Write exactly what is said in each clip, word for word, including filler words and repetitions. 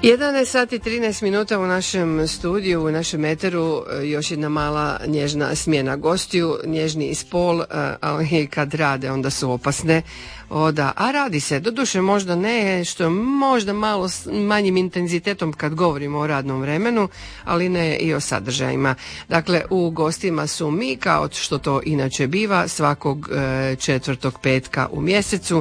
jedanaest sati trinaest minuta u našem studiju, u našem eteru, još jedna mala nježna smjena gostiju, nježni spol, ali kad rade onda su opasne. O da, a radi se, doduše možda ne, što je možda malo s manjim intenzitetom kad govorimo o radnom vremenu, ali ne i o sadržajima. Dakle, u gostima su mi, kao što to inače biva, svakog e, četvrtog petka u mjesecu,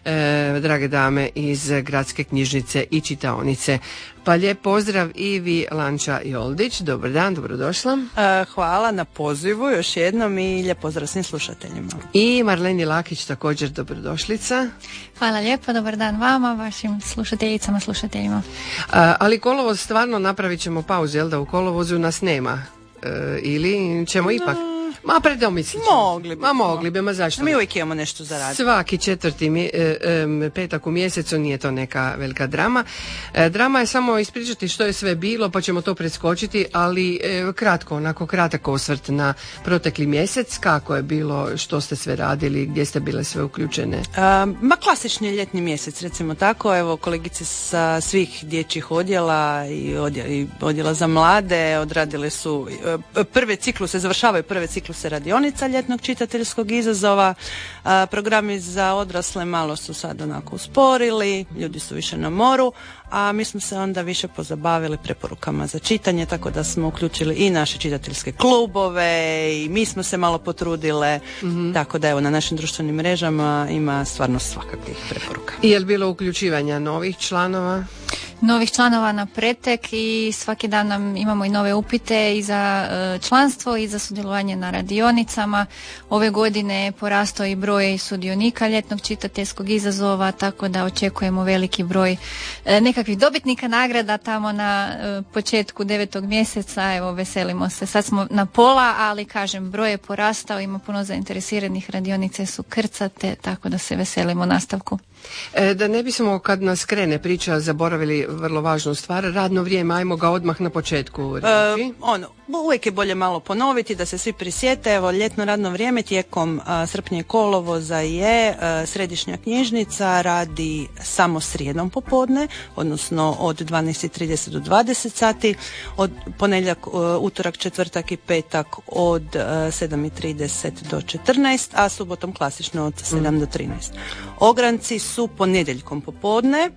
e, drage dame iz Gradske knjižnice i čitaonice. Pa lijep pozdrav Ivi Lanča-Joldić, dobar dan, dobrodošla. Uh, hvala na pozivu još jednom i lijep pozdrav svim slušateljima. I Marleni Lakić, također dobrodošlica. Hvala lijepo, dobar dan vama, vašim slušateljicama, slušateljima. Uh, ali kolovoz, stvarno napravit ćemo pauzu, jel da u kolovozu nas nema? Uh, ili ćemo ipak... Ma predomislit ćemo. Mogli bi. Ma mogli bi, ma zašto? Mi uvijek imamo nešto za raditi. Svaki četvrti mi, e, e, petak u mjesecu, nije to neka velika drama. E, drama je samo ispričati što je sve bilo, pa ćemo to preskočiti, ali e, kratko, onako kratak osvrt na protekli mjesec, kako je bilo, što ste sve radili, gdje ste bile sve uključene? Um, ma klasični ljetni mjesec, recimo tako, evo kolegice sa svih dječjih odjela i odjela, i odjela za mlade odradile su e, prve cikluse, završavaju prve cikluse se radionica ljetnog čitateljskog izazova. A, programi za odrasle malo su sad onako usporili, ljudi su više na moru, a mi smo se onda više pozabavili preporukama za čitanje, tako da smo uključili i naše čitateljske klubove i mi smo se malo potrudile, mm-hmm. tako da evo na našim društvenim mrežama ima stvarno svakakvih preporuka. I je li bilo uključivanja novih članova? Novih članova na pretek i svaki dan nam imamo i nove upite i za e, članstvo i za sudjelovanje na radionicama. Ove godine je porastao i broj sudionika ljetnog čitateljskog izazova, tako da očekujemo veliki broj e, nekakvih dobitnika nagrada tamo na e, početku devetog mjeseca. Evo, veselimo se. Sad smo na pola, ali kažem, broj je porastao, ima puno zainteresiranih, radionice su krcate, tako da se veselimo nastavku. E, da ne bismo kad nas krene priča zaboravili vrlo važnu stvar, radno vrijeme, ajmo ga odmah na početku reći. E, ono, uvijek je bolje malo ponoviti da se svi prisjete. Evo, ljetno radno vrijeme tijekom a, srpnja i kolovoza je a, središnja knjižnica radi samo srijedom popodne, odnosno od dvanaest i trideset do dvadeset sati, od ponedjeljak, utorak, četvrtak i petak od a, sedam i trideset do četrnaest, a subotom klasično od sedam mm. do trinaest. Ogranci su ponedjeljkom popodne,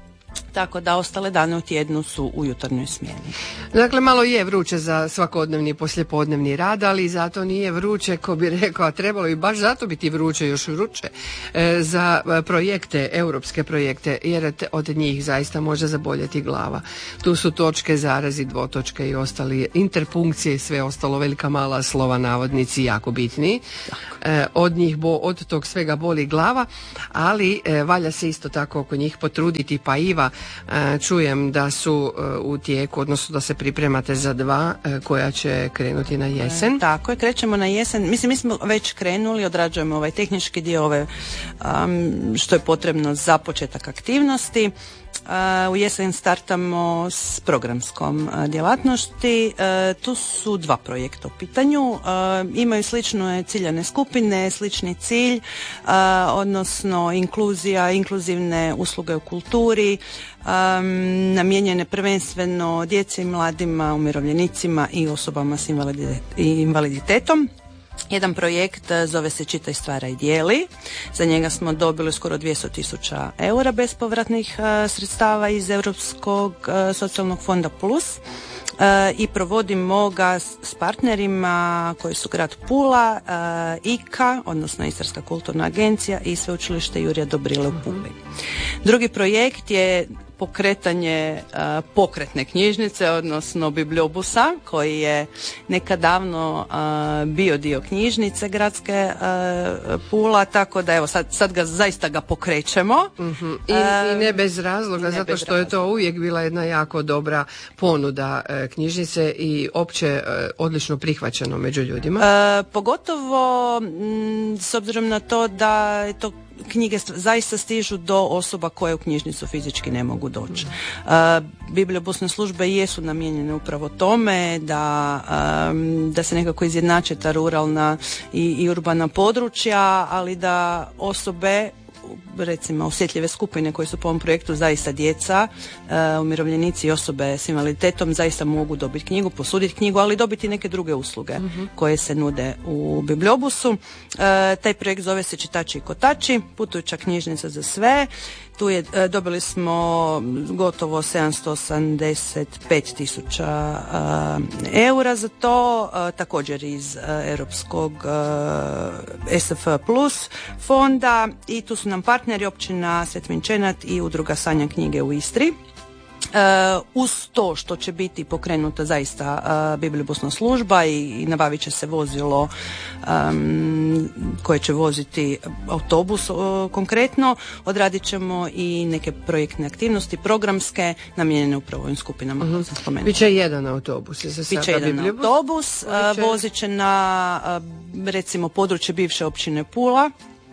tako da ostale dane u tjednu su u jutarnjoj smjeni. Dakle, malo je vruće za svakodnevni poslijepodnevni rad, ali zato nije vruće, ko bi rekao, a trebalo bi baš zato biti vruće, još vruće, e, za projekte, europske projekte, jer od njih zaista može zaboljeti glava. Tu su točke, zarezi, dvotočke i ostali interpunkcije i sve ostalo, velika mala slova, navodnici, jako bitni. E, od njih, bo, od tog svega boli glava, ali e, valja se isto tako oko njih potruditi, pa Iva, čujem da su u tijeku, odnosno da se pripremate za dva koja će krenuti na jesen. E, tako je, krećemo na jesen. Mislim, mi smo već krenuli, odrađujemo ovaj tehnički dio, ove, um, što je potrebno za početak aktivnosti. Uh, u jesen startamo s programskom uh, djelatnosti. Uh, tu su dva projekta u pitanju. Uh, imaju slične ciljane skupine, slični cilj, uh, odnosno inkluzija, inkluzivne usluge u kulturi, um, namijenjene prvenstveno djeci i mladima, umirovljenicima i osobama s invaliditetom. Jedan projekt zove se Čitaj, stvaraj, dijeli. Za njega smo dobili skoro dvjesto tisuća eura bespovratnih uh, sredstava iz Europskog uh, socijalnog fonda Plus. Uh, i provodimo ga s, s partnerima koji su grad Pula, uh, I K A, odnosno Istarska kulturna agencija i Sveučilište Jurija Dobrile u Puli. Drugi projekt je pokretanje uh, pokretne knjižnice, odnosno bibliobusa, koji je nekad davno uh, bio dio knjižnice gradske uh, Pula, tako da evo sad, sad ga zaista ga pokrećemo. Mm-hmm. I, uh, I ne bez razloga, ne zato bez što razloga. Je to uvijek bila jedna jako dobra ponuda uh, knjižnice i opće uh, odlično prihvaćeno među ljudima. Uh, pogotovo m, s obzirom na to da je to knjige zaista stižu do osoba koje u knjižnicu fizički ne mogu doći. Uh, bibliobusne službe jesu namijenjene upravo tome da, um, da se nekako izjednače ta ruralna i, i urbana područja, ali da osobe recimo osjetljive skupine koje su po ovom projektu zaista djeca, uh, umirovljenici i osobe s invaliditetom zaista mogu dobiti knjigu, posuditi knjigu, ali dobiti neke druge usluge mm-hmm. koje se nude u Bibliobusu. Uh, taj projekt zove se Čitači i kotači, putujuća knjižnica za sve. Tu je, uh, dobili smo gotovo sedamsto osamdeset pet tisuća uh, eura za to, uh, također iz uh, Europskog uh, S F plus fonda, i tu su nam partneri općina Svetvinčenat i udruga Sanja knjige u Istri. Uh, uz to što će biti pokrenuta zaista uh, bibliobusna služba i, i nabavit će se vozilo um, koje će voziti autobus uh, konkretno, odradit ćemo i neke projektne aktivnosti projektske namijenjene upravo ovim skupinama koje sam spomenula. Biće jedan autobus za sada. Biće jedan bibliobus. autobus, uh, će... vozit će na uh, recimo područje bivše općine Pula,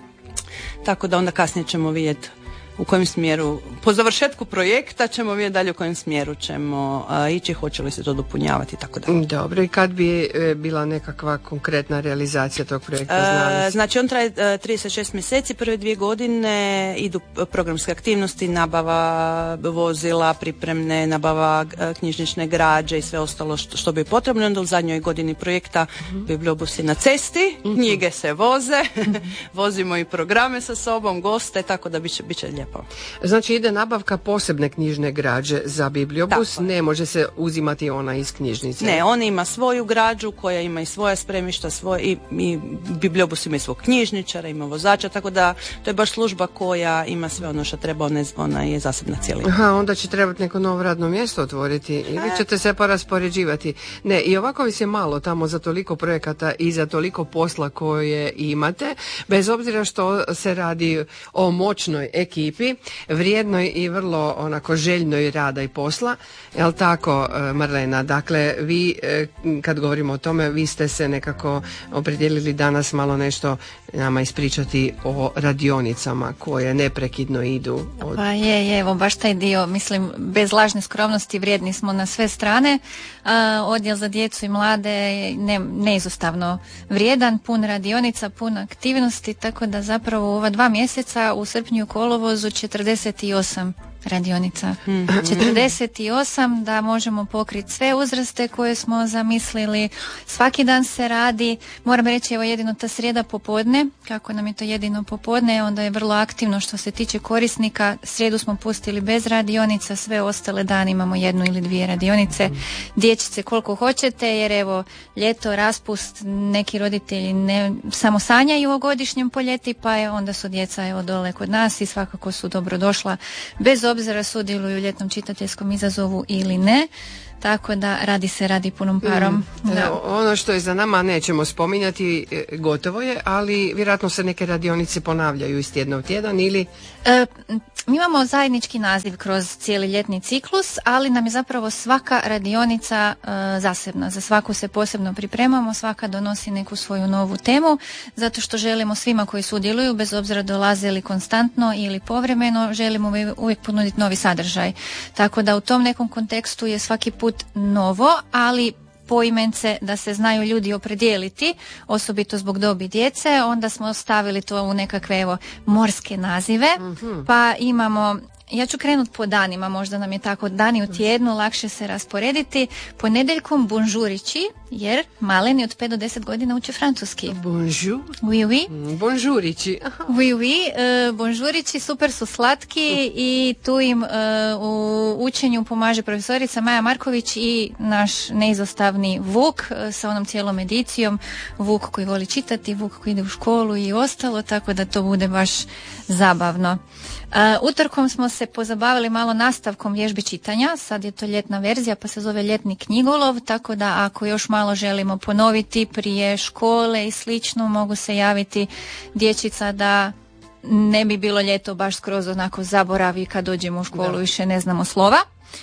tako da onda kasnije ćemo vidjeti u kojem smjeru, po završetku projekta ćemo vidjeti dalje u kojem smjeru ćemo uh, ići, hoće li se to dopunjavati i tako dalje. Dobro, i kad bi e, bila nekakva konkretna realizacija tog projekta? Uh, znači on traje uh, trideset šest mjeseci, prve dvije godine idu programske aktivnosti, nabava vozila, pripremne, nabava uh, knjižnične građe i sve ostalo što, što bi potrebno. Onda u zadnjoj godini projekta uh-huh. Bibliobus je na cesti, uh-huh. knjige se voze, vozimo i programe sa sobom, goste, tako da biće, biće lijepo. Znači ide nabavka posebne knjižne građe za Bibliobus, tako, ne može se uzimati ona iz knjižnice. Ne, on ima svoju građu koja ima i svoja spremišta, svoj, i, i Bibliobus ima i svog knjižničara, ima vozača, tako da to je baš služba koja ima sve ono što treba, ona, ona je zasebna cijelina. Aha, onda će trebati neko novo radno mjesto otvoriti ili e. ćete se poraspoređivati. Ne, i ovako vi se malo tamo za toliko projekata i za toliko posla koje imate, bez obzira što se radi o moćnoj ekipi, vrijednoj i vrlo onako željnoj rada i posla, jel tako, Marlena? Dakle, vi kad govorimo o tome, vi ste se nekako opredijelili danas malo nešto nama ispričati o radionicama koje neprekidno idu od... Pa je, je, evo baš taj dio, mislim, bez lažne skromnosti vrijedni smo na sve strane. A, odjel za djecu i mlade je ne, neizostavno vrijedan, pun radionica, pun aktivnosti, tako da zapravo u ova dva mjeseca u srpnju i kolovozu četrdeset osam radionica. Hmm. četrdeset osam da možemo pokriti sve uzraste koje smo zamislili. Svaki dan se radi. Moram reći, evo jedino ta srijeda popodne, kako nam je to jedino popodne, onda je vrlo aktivno što se tiče korisnika. Srijedu smo pustili bez radionica, sve ostale dane imamo jednu ili dvije radionice. Hmm. Dječice koliko hoćete, jer evo ljeto, raspust, neki roditelji ne samo sanjaju o godišnjem poljeti, pa je onda su djeca evo dole kod nas i svakako su dobrodošla bez obzira sudjeluju u ljetnom čitateljskom izazovu ili ne, tako da radi se radi punom parom. Mm, da. Ono što je za nama nećemo spominjati, gotovo je, ali vjerojatno se neke radionice ponavljaju iz tjedna u tjedan ili... E, mi imamo zajednički naziv kroz cijeli ljetni ciklus, ali nam je zapravo svaka radionica e, zasebna. Za svaku se posebno pripremamo, svaka donosi neku svoju novu temu, zato što želimo svima koji sudjeluju, bez obzira dolaze li konstantno ili povremeno, želimo uvijek ponuditi novi sadržaj. Tako da u tom nekom kontekstu je svaki put novo, ali poimence da se znaju ljudi opredijeliti, osobito zbog dobi djece, onda smo stavili to u nekakve evo morske nazive, mm-hmm. pa imamo, ja ću krenuti po danima, možda nam je tako dani u tjednu, lakše se rasporediti. Ponedjeljkom bonžurići, jer maleni od pet do deset godina uče francuski. Bonjour. Oui, oui. Bonžurići. Oui, oui. Uh, bonžurići super su slatki i tu im uh, u učenju pomaže profesorica Maja Marković i naš neizostavni Vuk uh, sa onom cijelom edicijom. Vuk koji voli čitati, Vuk koji ide u školu i ostalo, tako da to bude baš zabavno. Uh, utorkom smo se pozabavili malo nastavkom vježbe čitanja, sad je to ljetna verzija pa se zove ljetni knjigolov, tako da ako još malo želimo ponoviti prije škole i slično, mogu se javiti dječica da ne bi bilo ljeto baš skroz onako zaboravi kad dođemo u školu, da. Više ne znamo slova.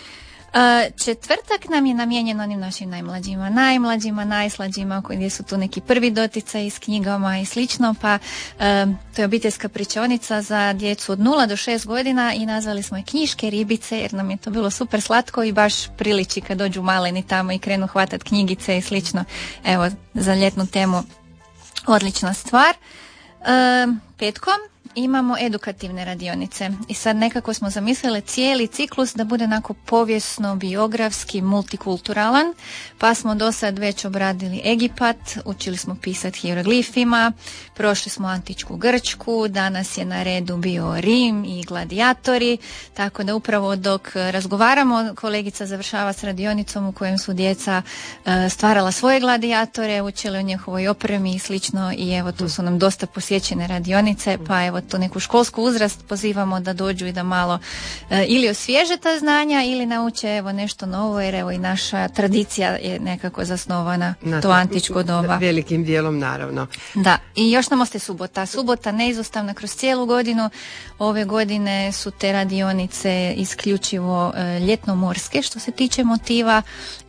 Četvrtak nam je namijenjen onim našim najmlađima, najmlađima, najslađima, gdje su tu neki prvi doticaji s knjigama i slično, pa to je obiteljska pričaonica za djecu od nula do šest godina i nazvali smo je knjiške ribice, jer nam je to bilo super slatko i baš priliči kad dođu maleni tamo i krenu hvatat knjigice i slično. Evo, za ljetnu temu odlična stvar. Petkom imamo edukativne radionice i sad nekako smo zamislili cijeli ciklus da bude onako povijesno, biografski, multikulturalan, pa smo do sad već obradili Egipat, učili smo pisati hieroglifima, prošli smo antičku Grčku, danas je na redu bio Rim i gladijatori, tako da upravo dok razgovaramo, kolegica završava s radionicom u kojem su djeca stvarala svoje gladiatore, učili o njihovoj opremi i slično i evo tu su nam dosta posjećene radionice, pa evo tu neku školsku uzrast pozivamo da dođu i da malo e, ili osvježe ta znanja ili nauče evo nešto novo, jer evo i naša tradicija je nekako zasnovana na to antičko doba. Velikim dijelom naravno. Da, i još nam ostaje subota. Subota neizostavna kroz cijelu godinu. Ove godine su te radionice isključivo e, ljetnomorske što se tiče motiva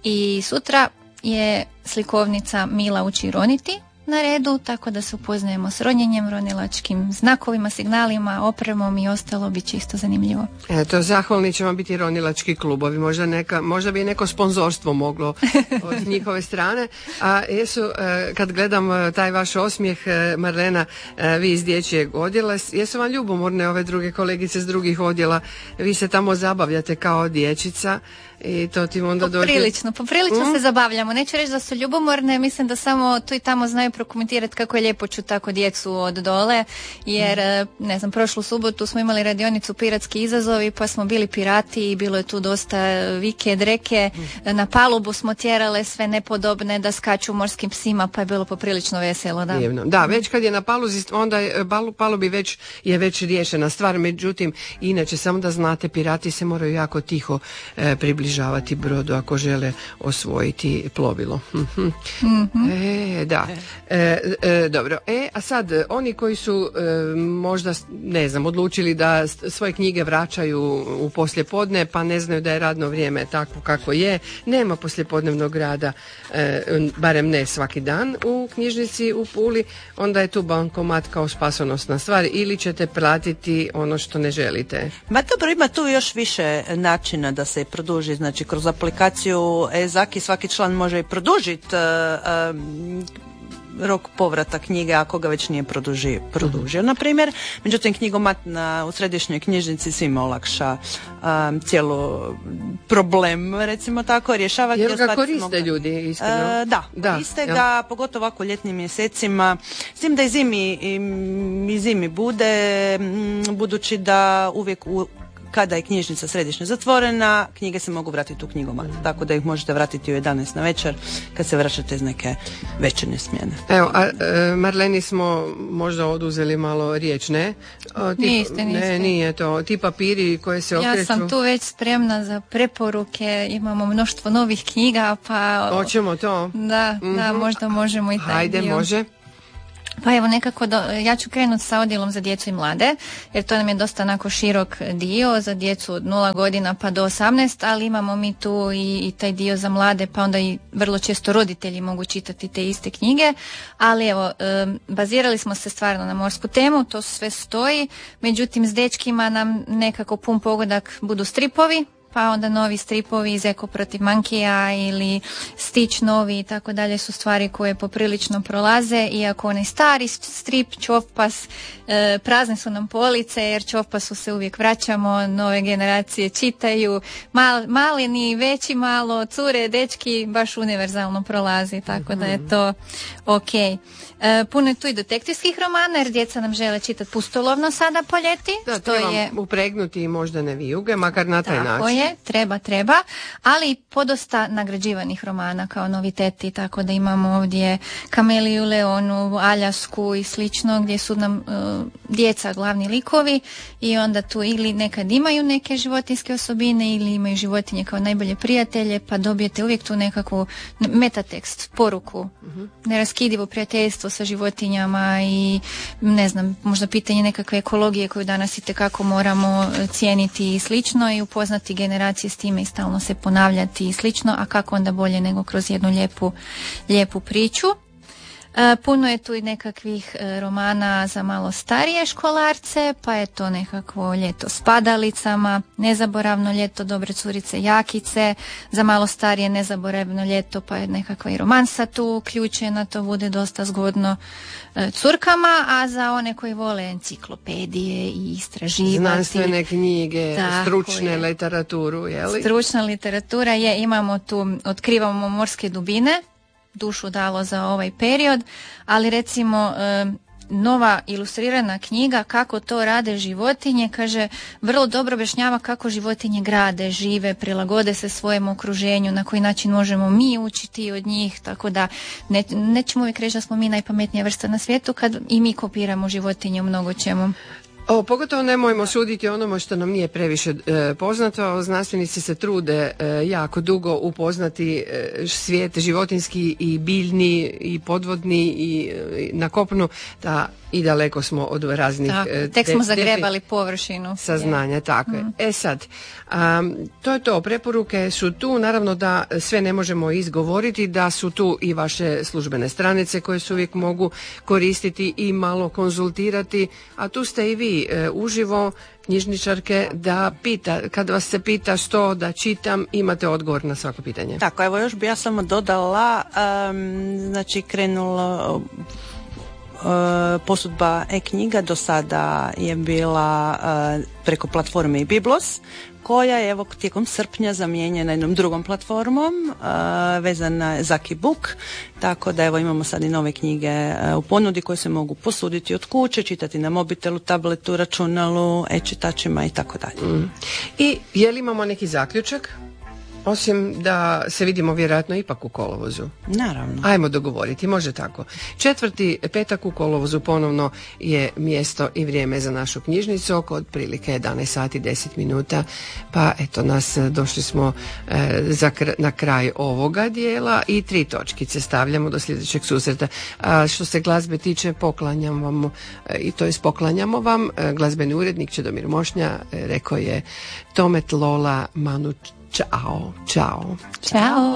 i sutra je slikovnica Mila uči roniti na redu, tako da se upoznajemo s ronjenjem, ronilačkim znakovima, signalima, opremom i ostalo bit će isto zanimljivo. Eto, zahvalni će vam biti ronilački klubovi, možda, neka, možda bi neko sponzorstvo moglo od njihove strane. A jesu, kad gledam taj vaš osmijeh, Marlena, vi iz dječjeg odjela, jesu vam ljubomorne ove druge kolegice s drugih odjela, vi se tamo zabavljate kao dječica i to ti onda dođe... Poprilično, poprilično mm? se zabavljamo. Neću reći da su ljubomorne, mislim da samo tu i tamo znaju prokomentirati kako je lijepo čuti tako djecu od dole, jer mm. ne znam, prošlu subotu smo imali radionicu Piratski izazovi, pa smo bili pirati i bilo je tu dosta vike, dreke, mm. na palubu smo tjerale sve nepodobne da skaču morskim psima, pa je bilo poprilično veselo. Da, Divno. Da, već kad je na paluzi, onda je, palubi već, je već riješena stvar, međutim, inače, samo da znate, pirati se moraju jako tiho e, približiti žavati brodu ako žele osvojiti plovilo. Mm-hmm. E, da. E, e, dobro. E, a sad, oni koji su e, možda, ne znam, odlučili da svoje knjige vraćaju u poslijepodne, pa ne znaju da je radno vrijeme takvo kako je, nema poslijepodnevnog rada, e, barem ne svaki dan u knjižnici u Puli, onda je tu bankomat kao spasonosna stvar, ili ćete platiti ono što ne želite. Ma dobro, ima tu još više načina da se produži. Znači, kroz aplikaciju e-Zaki svaki član može i produžiti uh, um, rok povrata knjige ako ga već nije produžio, produžio na primjer. Međutim, knjigomat na, u središnjoj knjižnici svima olakša um, cijelo problem, recimo tako, rješava. Jer ga koriste mogu... ljudi iskreno? Uh, da, da, koriste ja. ga, pogotovo ovako u ljetnim mjesecima, s tim da i zimi, i, i zimi bude, m, budući da uvijek u kada je knjižnica središnja zatvorena, knjige se mogu vratiti u knjigomat, tako da ih možete vratiti u jedanaest na večer kad se vraćate iz neke večernje smjene. Evo, a e, Marleni smo možda oduzeli malo riječ, ne? O, ti, niste, niste. Ne, nije to. Ti papiri koje se okreću. Ja sam tu već spremna za preporuke, imamo mnoštvo novih knjiga, pa... Hoćemo to? Da, mm-hmm. da, možda možemo i taj Hajde, dio. može. Pa evo nekako, do, ja ću krenuti sa odjelom za djecu i mlade, jer to nam je dosta onako širok dio za djecu od nula godina pa do osamnaest, ali imamo mi tu i, i taj dio za mlade, pa onda i vrlo često roditelji mogu čitati te iste knjige, ali evo, e, bazirali smo se stvarno na morsku temu, to sve stoji, međutim s dečkima nam nekako pun pogodak budu stripovi, pa onda novi stripovi iz Eko protiv Mankija ili Stić novi i tako dalje su stvari koje poprilično prolaze, iako onaj stari strip Čovpas, e, prazne su nam police jer Čovpasu se uvijek vraćamo, nove generacije čitaju, Mal, malini, veći malo, cure, dečki, baš univerzalno prolazi, tako da je to ok. E, puno je tu i detektivskih romana jer djeca nam žele čitati pustolovno sada po ljeti. Da, treba je... upregnuti i možda ne vijuge, makar na taj tako način. Je, treba, treba, ali podosta nagrađivanih romana kao noviteti, tako da imamo ovdje Kameliju Leonu, Aljasku i slično, gdje su nam uh, djeca glavni likovi i onda tu ili nekad imaju neke životinjske osobine ili imaju životinje kao najbolje prijatelje, pa dobijete uvijek tu nekakvu metatekst, poruku, uh-huh. neraskidivo prijateljstvo sa životinjama i ne znam, možda pitanje nekakve ekologije koju danas itekako moramo cijeniti i slično i upoznati generacije s time i stalno se ponavljati i slično, a kako onda bolje nego kroz jednu lijepu, lijepu priču. Puno je tu i nekakvih romana za malo starije školarce, pa je to nekakvo ljeto s padalicama, nezaboravno ljeto dobre curice Jakice, za malo starije nezaboravno ljeto, pa je nekakva i romansa tu uključena, to bude dosta zgodno curkama, a za one koji vole enciklopedije i istraživati. Znanstvene knjige, tako stručne je. Literaturu, je li? Stručna literatura je, imamo tu, otkrivamo morske dubine, dušu dalo za ovaj period, ali recimo e, nova ilustrirana knjiga Kako to rade životinje, kaže, vrlo dobro objašnjava kako životinje grade, žive, prilagode se svojem okruženju, na koji način možemo mi učiti od njih, tako da ne, nećemo uvijek reći da smo mi najpametnija vrsta na svijetu kad i mi kopiramo životinje u mnogo čemu. O, pogotovo nemojmo suditi onome što nam nije previše e, poznato. Znanstvenici se trude e, jako dugo upoznati e, svijet životinski i biljni i podvodni i e, na kopnu, da i daleko smo od raznih... Tako, e, tek smo de, zagrebali površinu. Saznanja, tako je. Mm. E sad, um, to je to, preporuke su tu, naravno da sve ne možemo izgovoriti, da su tu i vaše službene stranice koje se uvijek mogu koristiti i malo konzultirati, a tu ste i vi e, uživo, knjižničarke, da pita, kad vas se pita što da čitam, imate odgovor na svako pitanje. Tako, evo još bi ja samo dodala, um, znači krenulo posudba e-knjiga do sada je bila uh, preko platforme i Biblos, koja je evo tijekom srpnja zamijenjena jednom drugom platformom uh, vezana za Kibook, tako da evo imamo sad i nove knjige uh, u ponudi koje se mogu posuditi od kuće, čitati na mobitelu, tabletu, računalu, e-čitačima i tako dalje. Mm. I je li imamo neki zaključak? Osim da se vidimo vjerojatno ipak u kolovozu. Naravno. Ajmo dogovoriti, može tako. Četvrti petak u kolovozu ponovno je mjesto i vrijeme za našu knjižnicu, oko otprilike jedanaest sati deset minuta. Pa eto, nas došli smo e, za kr- na kraj ovoga dijela i tri točkice stavljamo do sljedećeg susreta. A što se glazbe tiče, poklanjam vam, e, i to jest poklanjamo vam, e, glazbeni urednik Čedomir Mošnja, e, rekao je Tomet Lola Manu. Ćao, čao. Ćao.